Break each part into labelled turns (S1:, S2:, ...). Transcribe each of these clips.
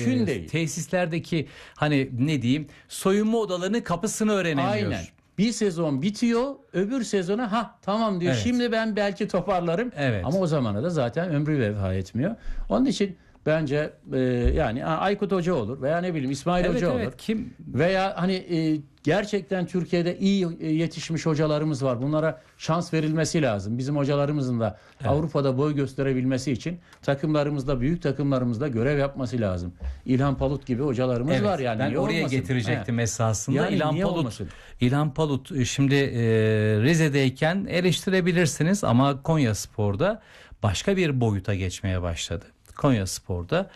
S1: mümkün değil.
S2: Tesislerdeki hani ne diyeyim, soyunma odalarının kapısını öğrenemiyor.
S1: Aynen. Bir sezon bitiyor, öbür sezona tamam diyor.
S2: Evet.
S1: Şimdi ben belki toparlarım.
S2: Evet.
S1: Ama o zamana da zaten ömrü vefa etmiyor. Onun için bence yani Aykut Hoca olur veya ne bileyim İsmail Hoca olur.
S2: Kim
S1: Veya hani gerçekten Türkiye'de iyi yetişmiş hocalarımız var. Bunlara şans verilmesi lazım. Bizim hocalarımızın da Avrupa'da boy gösterebilmesi için takımlarımızda, büyük takımlarımızda görev yapması lazım. İlhan Palut gibi hocalarımız var yani.
S2: Ben oraya
S1: olmasın?
S2: getirecektim esasında.
S1: Yani
S2: İlhan Palut şimdi Rize'deyken eleştirebilirsiniz ama Konyaspor'da başka bir boyuta geçmeye başladı. Konyaspor'da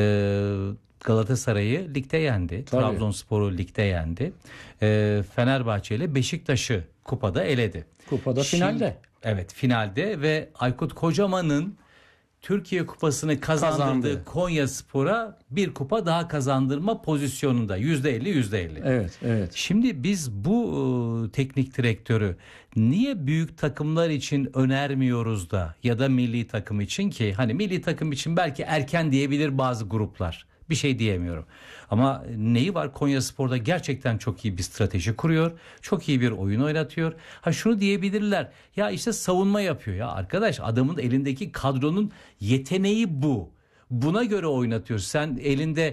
S2: Galatasaray'ı ligde yendi.
S1: Tabii.
S2: Trabzonspor'u ligde yendi. Fenerbahçe ile Beşiktaş'ı kupada eledi.
S1: Kupada finalde.
S2: Evet, finalde ve Aykut Kocaman'ın Türkiye Kupası'nı kazandırdığı Konyaspor'a bir kupa daha kazandırma pozisyonunda %50.
S1: Evet.
S2: Şimdi biz bu teknik direktörü niye büyük takımlar için önermiyoruz da ya da milli takım için, ki hani milli takım için belki erken diyebilir bazı gruplar. Bir şey diyemiyorum. Ama neyi var? Konyaspor'da gerçekten çok iyi bir strateji kuruyor. Çok iyi bir oyun oynatıyor. Şunu diyebilirler. Ya işte savunma yapıyor. Ya arkadaş, adamın elindeki kadronun yeteneği bu. Buna göre oynatıyor. Sen elinde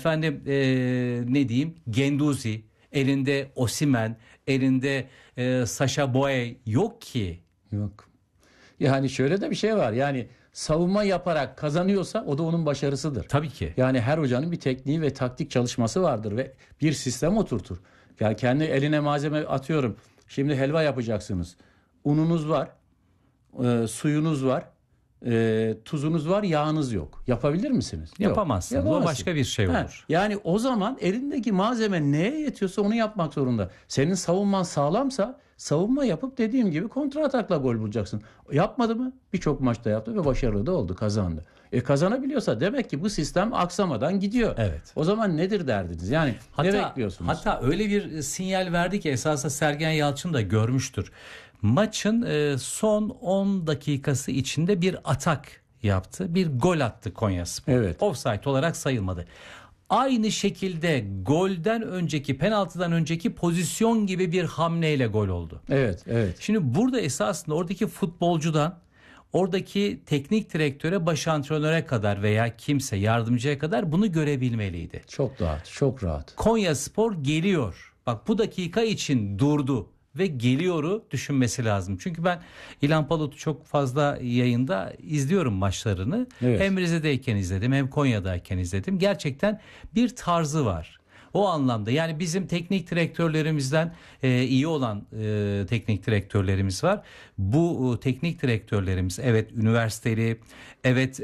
S2: ne diyeyim, Guendouzi, elinde Osimhen, elinde Sacha Boey yok ki.
S1: Yok. Yani şöyle de bir şey var. Yani savunma yaparak kazanıyorsa o da onun başarısıdır.
S2: Tabii ki.
S1: Yani her hocanın bir tekniği ve taktik çalışması vardır ve bir sistem oturtur. Yani kendi eline malzeme atıyorum. Şimdi helva yapacaksınız. Ununuz var, suyunuz var, tuzunuz var, yağınız yok. Yapabilir misiniz?
S2: Yapamazsınız. O başka bir şey olur.
S1: Yani o zaman elindeki malzeme neye yetiyorsa onu yapmak zorunda. Senin savunman sağlamsa savunma yapıp dediğim gibi kontra atakla gol bulacaksın. Yapmadı mı? Birçok maçta yaptı ve başarılı da oldu, kazandı. Kazanabiliyorsa demek ki bu sistem aksamadan gidiyor.
S2: Evet.
S1: O zaman nedir derdiniz? Yani ne bekliyorsunuz?
S2: Hatta öyle bir sinyal verdi ki esasında Sergen Yalçın da görmüştür. Maçın son 10 dakikası içinde bir atak yaptı. Bir gol attı Konyaspor.
S1: Evet.
S2: Offside olarak sayılmadı. Aynı şekilde golden önceki, penaltıdan önceki pozisyon gibi bir hamleyle gol oldu.
S1: Evet.
S2: Şimdi burada esasında oradaki futbolcudan oradaki teknik direktöre, baş antrenöre kadar veya kimse yardımcıya kadar bunu görebilmeliydi.
S1: Çok rahat.
S2: Konyaspor geliyor. Bak, bu dakika için durdu ve geliyoru düşünmesi lazım. Çünkü ben İlhan Palut'u çok fazla yayında izliyorum maçlarını.
S1: Evet.
S2: Hem Rize'deyken izledim hem Konya'dayken izledim. Gerçekten bir tarzı var. O anlamda yani bizim teknik direktörlerimizden iyi olan teknik direktörlerimiz var. Bu teknik direktörlerimiz evet üniversiteli, evet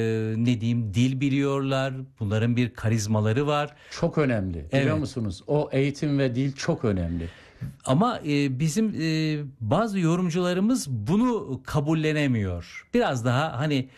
S2: dil biliyorlar. Bunların bir karizmaları var.
S1: Çok önemli. Biliyor musunuz? O eğitim ve dil çok önemli.
S2: Ama bizim bazı yorumcularımız bunu kabullenemiyor. Biraz daha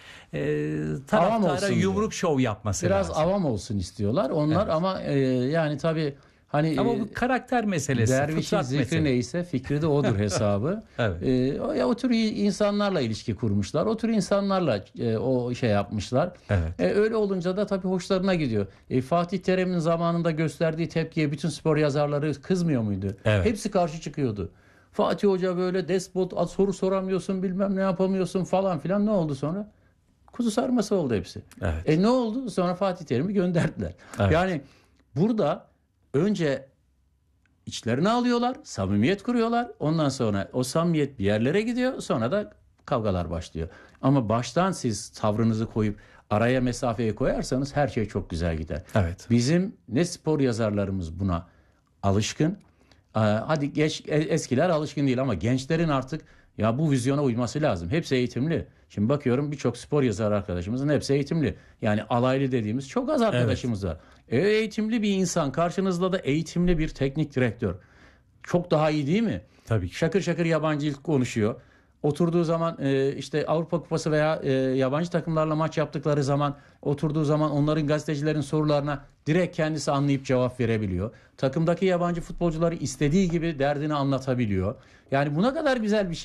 S2: taraftara yumruk şov yapması
S1: biraz
S2: lazım.
S1: avam olsun istiyorlar onlar ama yani tabii
S2: ama bu karakter meselesi,
S1: dervişin zikri neyse fikri de odur hesabı.
S2: Evet.
S1: O tür insanlarla ilişki kurmuşlar. O tür insanlarla o şey yapmışlar.
S2: Evet.
S1: Öyle olunca da tabii hoşlarına gidiyor. Fatih Terim'in zamanında gösterdiği tepkiye bütün spor yazarları kızmıyor muydu?
S2: Evet.
S1: Hepsi karşı çıkıyordu. Fatih Hoca böyle despot, soru soramıyorsun, bilmem ne yapamıyorsun falan filan. Ne oldu sonra? Kuzu sarması oldu hepsi.
S2: Evet.
S1: Ne oldu? Sonra Fatih Terim'i gönderdiler.
S2: Evet.
S1: Yani burada önce içlerine alıyorlar, samimiyet kuruyorlar. Ondan sonra o samimiyet bir yerlere gidiyor. Sonra da kavgalar başlıyor. Ama baştan siz tavrınızı koyup araya mesafeyi koyarsanız her şey çok güzel gider.
S2: Evet.
S1: Bizim ne spor yazarlarımız buna alışkın. Hadi eskiler alışkın değil ama gençlerin artık ya bu vizyona uyması lazım. Hepsi eğitimli. Şimdi bakıyorum birçok spor yazar arkadaşımızın hepsi eğitimli. Yani alaylı dediğimiz çok az arkadaşımız var. Eğitimli bir insan karşınızda da eğitimli bir teknik direktör. Çok daha iyi değil mi?
S2: Tabii ki.
S1: Şakır şakır yabancı dil konuşuyor. Oturduğu zaman işte Avrupa Kupası veya yabancı takımlarla maç yaptıkları zaman oturduğu zaman onların gazetecilerin sorularına direkt kendisi anlayıp cevap verebiliyor. Takımdaki yabancı futbolcuları istediği gibi derdini anlatabiliyor. Yani buna kadar güzel bir şey.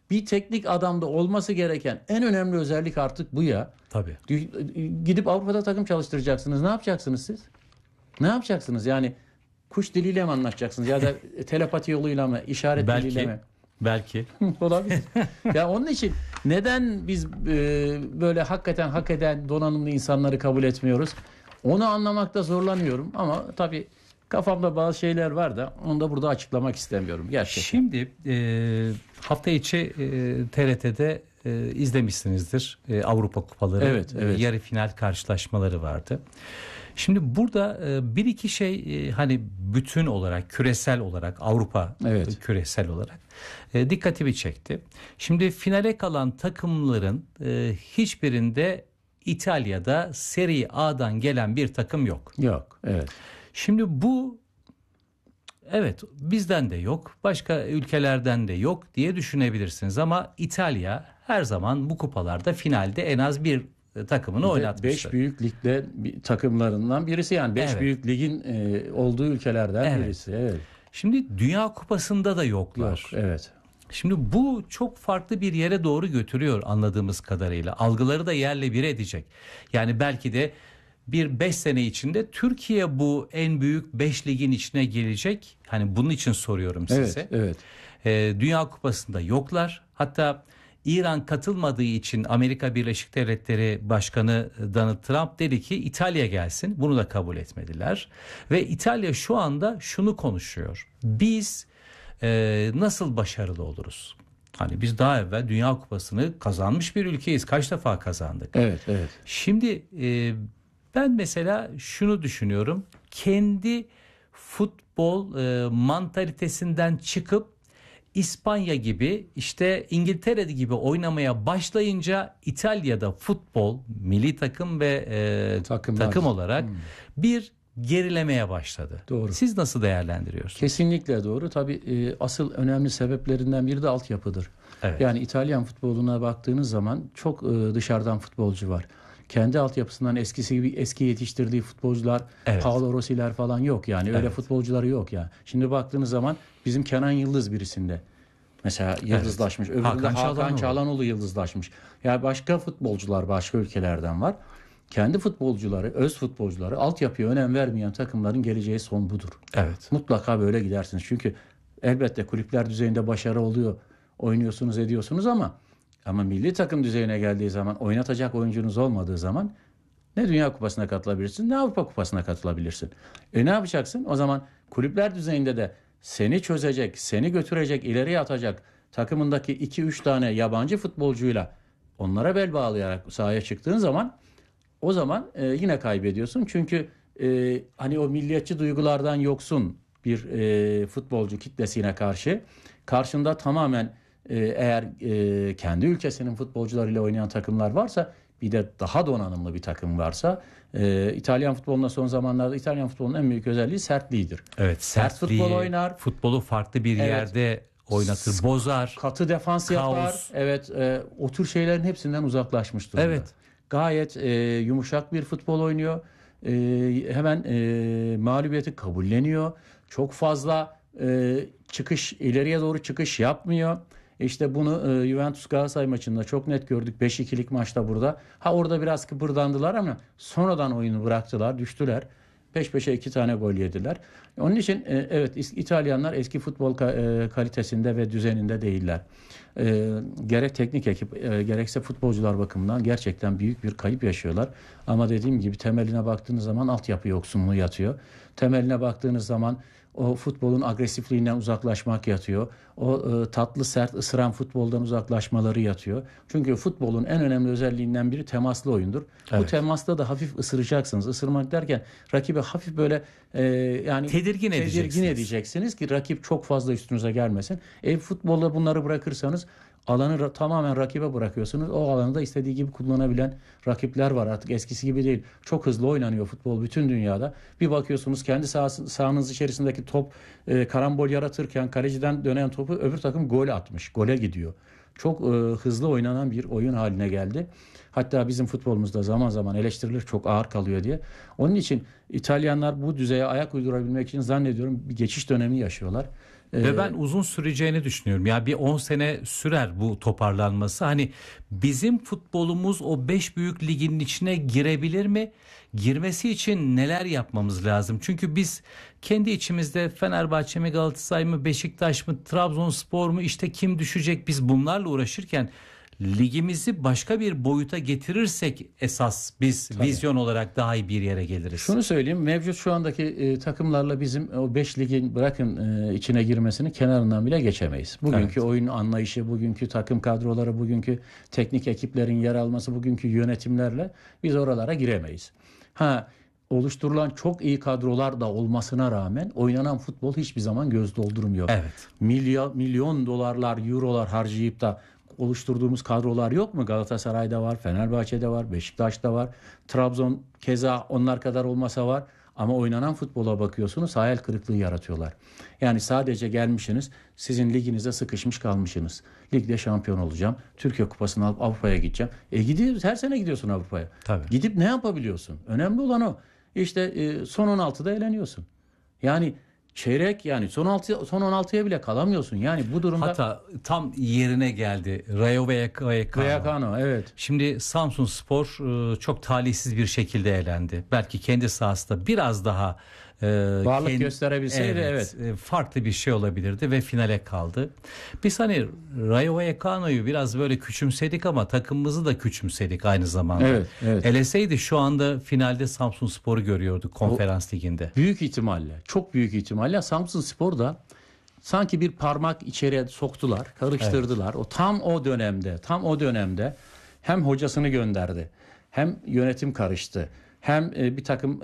S1: Bir teknik adamda olması gereken en önemli özellik artık bu ya.
S2: Tabii.
S1: Gidip Avrupa'da takım çalıştıracaksınız. Ne yapacaksınız siz? Ne yapacaksınız? Yani kuş diliyle mi anlatacaksınız? Ya da telepati yoluyla mı? İşaret diliyle mi?
S2: Belki.
S1: Olabilir. Ya onun için neden biz böyle hakikaten hak eden donanımlı insanları kabul etmiyoruz? Onu anlamakta zorlanıyorum ama tabii kafamda bazı şeyler var da onu da burada açıklamak istemiyorum gerçekten.
S2: Şimdi hafta içi TRT'de izlemişsinizdir Avrupa Kupaları.
S1: Evet, evet.
S2: Yarı final karşılaşmaları vardı. Şimdi burada bir iki şey hani bütün olarak, küresel olarak, Avrupa
S1: Evet.
S2: küresel olarak dikkatimi çekti. Şimdi finale kalan takımların hiçbirinde İtalya'da Serie A'dan gelen bir takım yok.
S1: Yok, evet.
S2: Şimdi bu evet bizden de yok, başka ülkelerden de yok diye düşünebilirsiniz ama İtalya her zaman bu kupalarda finalde en az bir takımını oynatmıştır.
S1: 5 büyük ligde takımlarından birisi yani 5
S2: Evet.
S1: büyük ligin olduğu ülkelerden
S2: Evet.
S1: birisi. Evet.
S2: Şimdi Dünya Kupası'nda da yoklar.
S1: Yok, evet.
S2: Şimdi bu çok farklı bir yere doğru götürüyor anladığımız kadarıyla. Algıları da yerle bir edecek. Yani belki de bir 5 sene içinde Türkiye bu en büyük 5 ligin içine gelecek. Hani bunun için soruyorum size.
S1: Evet, evet.
S2: Dünya Kupası'nda yoklar. Hatta İran katılmadığı için Amerika Birleşik Devletleri Başkanı Donald Trump dedi ki İtalya gelsin. Bunu da kabul etmediler. Ve İtalya şu anda şunu konuşuyor. Biz nasıl başarılı oluruz? Hani biz daha evvel Dünya Kupası'nı kazanmış bir ülkeyiz. Kaç defa kazandık?
S1: Evet, evet.
S2: Şimdi ben mesela şunu düşünüyorum. Kendi futbol mantalitesinden çıkıp İspanya gibi işte İngiltere gibi oynamaya başlayınca İtalya'da futbol milli takım ve takım olarak bir gerilemeye başladı.
S1: Doğru.
S2: Siz nasıl değerlendiriyorsunuz?
S1: Kesinlikle doğru. Tabii asıl önemli sebeplerinden biri de altyapıdır.
S2: Evet.
S1: Yani İtalyan futboluna baktığınız zaman çok dışarıdan futbolcu var. Kendi altyapısından eskisi gibi eski yetiştirdiği futbolcular,
S2: Evet.
S1: Paolo Rossi'ler falan yok yani. Öyle
S2: Evet.
S1: futbolcuları yok yani. Şimdi baktığınız zaman bizim Kenan Yıldız birisinde mesela yıldızlaşmış. Öbüründe Hakan Çalhanoğlu yıldızlaşmış. Yani başka futbolcular başka ülkelerden var. Kendi futbolcuları, öz futbolcuları, altyapıya önem vermeyen takımların geleceği son budur.
S2: Evet.
S1: Mutlaka böyle gidersiniz. Çünkü elbette kulüpler düzeyinde başarı oluyor. Oynuyorsunuz, ediyorsunuz ama milli takım düzeyine geldiği zaman oynatacak oyuncunuz olmadığı zaman ne Dünya Kupası'na katılabilirsin ne Avrupa Kupası'na katılabilirsin. Ne yapacaksın? O zaman kulüpler düzeyinde de seni çözecek, seni götürecek, ileriye atacak takımındaki 2-3 tane yabancı futbolcuyla onlara bel bağlayarak sahaya çıktığın zaman o zaman yine kaybediyorsun. Çünkü hani o milliyetçi duygulardan yoksun bir futbolcu kitlesine karşında tamamen eğer kendi ülkesinin futbolcularıyla oynayan takımlar varsa bir de daha donanımlı bir takım varsa İtalyan futbolunda son zamanlarda İtalyan futbolunun en büyük özelliği sertliğidir.
S2: Evet,
S1: Sert
S2: sertliği,
S1: futbol oynar.
S2: Futbolu farklı bir yerde oynatır, bozar.
S1: Katı defans
S2: Kaos.
S1: yapar. Evet, o tür şeylerin hepsinden uzaklaşmış durumda.
S2: Evet.
S1: Gayet yumuşak bir futbol oynuyor. Hemen mağlubiyeti kabulleniyor. Çok fazla ileriye doğru çıkış yapmıyor. İşte bunu Juventus Galatasaray maçında çok net gördük. 5-2'lik maçta burada. Orada biraz kıpırdandılar ama sonradan oyunu bıraktılar, düştüler. Peş peşe 2 tane gol yediler. Onun için evet İtalyanlar eski futbol kalitesinde ve düzeninde değiller. Gerek teknik ekip gerekse futbolcular bakımından gerçekten büyük bir kayıp yaşıyorlar. Ama dediğim gibi temeline baktığınız zaman altyapı yoksunluğu yatıyor. Temeline baktığınız zaman o futbolun agresifliğinden uzaklaşmak yatıyor. O tatlı sert ısıran futboldan uzaklaşmaları yatıyor. Çünkü futbolun en önemli özelliğinden biri temaslı oyundur.
S2: Evet.
S1: Bu temasta da hafif ısıracaksınız. Isırmak derken rakibe hafif böyle yani
S2: Tedirgin
S1: edeceksiniz ki rakip çok fazla üstünüze gelmesin. Futbolda bunları bırakırsanız alanı tamamen rakibe bırakıyorsunuz. O alanı da istediği gibi kullanabilen rakipler var artık. Eskisi gibi değil. Çok hızlı oynanıyor futbol bütün dünyada. Bir bakıyorsunuz kendi sahanız içerisindeki top karambol yaratırken kaleciden dönen topu öbür takım gol atmış. Gole gidiyor. Çok hızlı oynanan bir oyun haline geldi. Hatta bizim futbolumuzda zaman zaman eleştirilir çok ağır kalıyor diye. Onun için İtalyanlar bu düzeye ayak uydurabilmek için zannediyorum bir geçiş dönemi yaşıyorlar.
S2: Ve ben uzun süreceğini düşünüyorum. Ya bir 10 sene sürer bu toparlanması. Hani bizim futbolumuz o 5 büyük ligin içine girebilir mi? Girmesi için neler yapmamız lazım? Çünkü biz kendi içimizde Fenerbahçe mi, Galatasaray mı, Beşiktaş mı, Trabzonspor mu, işte kim düşecek, biz bunlarla uğraşırken ligimizi başka bir boyuta getirirsek esas biz vizyon olarak daha iyi bir yere geliriz.
S1: Şunu söyleyeyim, mevcut şu andaki takımlarla bizim o 5 ligin bırakın içine girmesini kenarından bile geçemeyiz. Bugünkü oyun anlayışı, bugünkü takım kadroları, bugünkü teknik ekiplerin yer alması, bugünkü yönetimlerle biz oralara giremeyiz. Oluşturulan çok iyi kadrolar da olmasına rağmen oynanan futbol hiçbir zaman göz doldurmuyor.
S2: Evet.
S1: Milyon dolarlar, eurolar harcayıp da oluşturduğumuz kadrolar yok mu? Galatasaray'da var, Fenerbahçe'de var, Beşiktaş'ta var. Trabzon keza onlar kadar olmasa var. Ama oynanan futbola bakıyorsunuz, hayal kırıklığı yaratıyorlar. Yani sadece gelmişsiniz, sizin liginize sıkışmış kalmışsınız. Ligde şampiyon olacağım, Türkiye Kupası'nı alıp Avrupa'ya gideceğim. Gidiyoruz, her sene gidiyorsun Avrupa'ya.
S2: Tabii.
S1: Gidip ne yapabiliyorsun? Önemli olan o. İşte son 16'da eleniyorsun. Yani çeyrek, yani son 16'ya bile kalamıyorsun. Yani bu durumda
S2: Hatta tam yerine geldi Rayo Vallecano.
S1: Evet.
S2: Şimdi Samsunspor çok talihsiz bir şekilde elendi. Belki kendi sahasında biraz daha
S1: Varlık gösterebilseydi evet.
S2: Farklı bir şey olabilirdi ve finale kaldı. Biz hani Rayo Vallecano'yu biraz böyle küçümsedik ama takımımızı da küçümsedik aynı zamanda.
S1: Evet.
S2: Eleseydi şu anda finalde Samsunspor'u görüyorduk konferans liginde.
S1: Büyük ihtimalle, çok büyük ihtimalle Samsunspor da sanki bir parmak içeriye soktular, karıştırdılar. Evet. Tam o dönemde hem hocasını gönderdi, hem yönetim karıştı, hem bir takım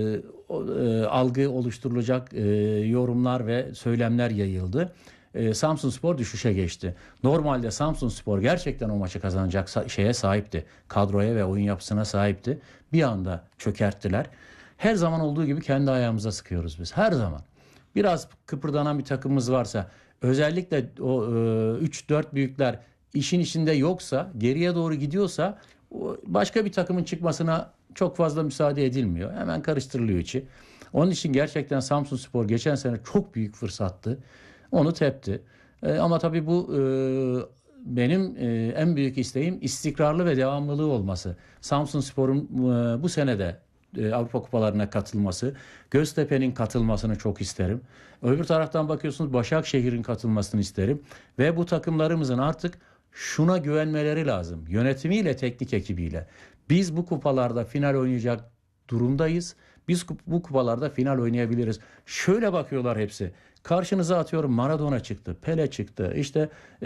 S1: algı oluşturulacak yorumlar ve söylemler yayıldı. Samsunspor düşüşe geçti. Normalde Samsunspor gerçekten o maçı kazanacak şeye sahipti. Kadroya ve oyun yapısına sahipti. Bir anda çökerttiler. Her zaman olduğu gibi kendi ayağımıza sıkıyoruz biz. Her zaman. Biraz kıpırdanan bir takımımız varsa, özellikle o 3-4 büyükler işin içinde yoksa, geriye doğru gidiyorsa başka bir takımın çıkmasına çok fazla müsaade edilmiyor. Hemen karıştırılıyor içi. Onun için gerçekten Samsunspor geçen sene çok büyük fırsattı. Onu tepti. Ama tabii bu benim en büyük isteğim istikrarlı ve devamlılığı olması. Samsunspor'un bu sene de Avrupa Kupalarına katılması, Göztepe'nin katılmasını çok isterim. Öbür taraftan bakıyorsunuz Başakşehir'in katılmasını isterim. Ve bu takımlarımızın artık şuna güvenmeleri lazım. Yönetimiyle, teknik ekibiyle. Biz bu kupalarda final oynayacak durumdayız. Biz bu kupalarda final oynayabiliriz. Şöyle bakıyorlar hepsi. Karşınıza atıyorum Maradona çıktı, Pele çıktı, işte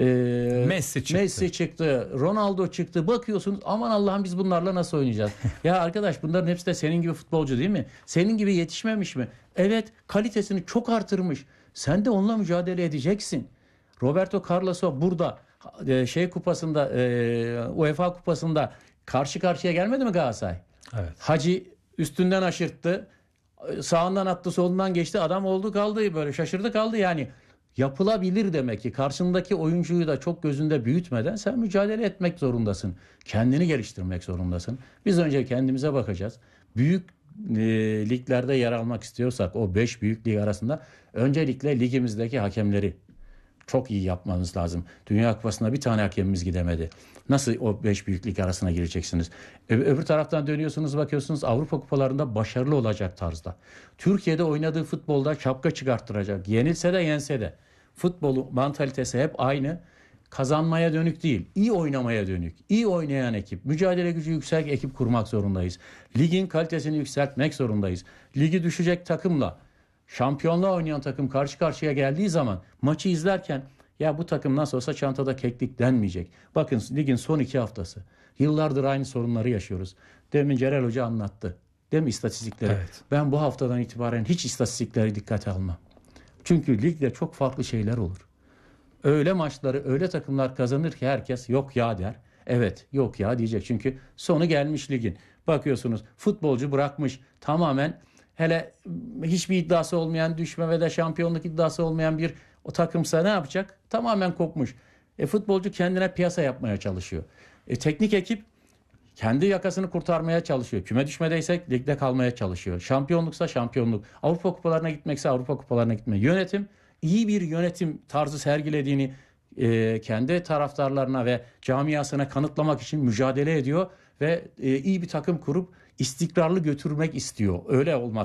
S1: Messi çıktı, Ronaldo çıktı. Bakıyorsunuz aman Allah'ım biz bunlarla nasıl oynayacağız? Ya arkadaş bunların hepsi de senin gibi futbolcu değil mi? Senin gibi yetişmemiş mi? Evet, kalitesini çok artırmış. Sen de onunla mücadele edeceksin. Roberto Carlos'o burada kupasında UEFA kupasında karşı karşıya gelmedi mi Galatasaray?
S2: Evet.
S1: Hacı üstünden aşırttı. Sağından attı, solundan geçti. Adam oldu kaldı, böyle şaşırdı kaldı. Yani yapılabilir demek ki. Karşındaki oyuncuyu da çok gözünde büyütmeden sen mücadele etmek zorundasın. Kendini geliştirmek zorundasın. Biz önce kendimize bakacağız. Büyük liglerde yer almak istiyorsak o 5 büyük lig arasında öncelikle ligimizdeki hakemleri çok iyi yapmanız lazım. Dünya Kupası'na bir tane hakemimiz gidemedi. Nasıl o 5 büyük lig arasına gireceksiniz? Öbür taraftan dönüyorsunuz, bakıyorsunuz Avrupa kupalarında başarılı olacak tarzda. Türkiye'de oynadığı futbolda şapka çıkarttıracak. Yenilse de yense de. Futbolu mantalitesi hep aynı. Kazanmaya dönük değil, iyi oynamaya dönük. İyi oynayan ekip, mücadele gücü yüksek ekip kurmak zorundayız. Ligin kalitesini yükseltmek zorundayız. Ligi düşecek takımla şampiyonluğa oynayan takım karşı karşıya geldiği zaman maçı izlerken ya bu takım nasıl olsa çantada keklik denmeyecek. Bakın ligin son 2 haftası. Yıllardır aynı sorunları yaşıyoruz. Demin Celal Hoca anlattı. Değil mi istatistikleri?
S2: Evet.
S1: Ben bu haftadan itibaren hiç istatistikleri dikkate almam. Çünkü ligde çok farklı şeyler olur. Öyle maçları, öyle takımlar kazanır ki herkes yok ya der. Evet, yok ya diyecek. Çünkü sonu gelmiş ligin. Bakıyorsunuz futbolcu bırakmış tamamen, hele hiçbir iddiası olmayan, düşme ve de şampiyonluk iddiası olmayan bir o takımsa ne yapacak? Tamamen kopmuş. Futbolcu kendine piyasa yapmaya çalışıyor. Teknik ekip kendi yakasını kurtarmaya çalışıyor. Küme düşmedeysek ligde kalmaya çalışıyor. Şampiyonluksa şampiyonluk. Avrupa kupalarına gitmekse Avrupa kupalarına gitme. Yönetim iyi bir yönetim tarzı sergilediğini kendi taraftarlarına ve camiasına kanıtlamak için mücadele ediyor ve iyi bir takım kurup istikrarlı götürmek istiyor. Öyle olmak